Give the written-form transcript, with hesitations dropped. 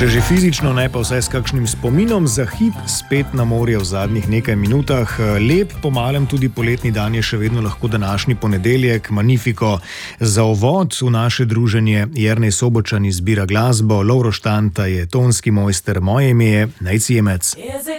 Če že fizično, ne pa vse s kakšnim spominom, za hip spet na morje v zadnjih nekaj minutah. Lep, pomalem tudi poletni dan je še vedno lahko današnji ponedeljek, Magnifico. Za uvod v naše druženje Jernej Sobočan izbira glasbo, Lovro Štanta je tonski mojster, moje ime je Nejc Jemec.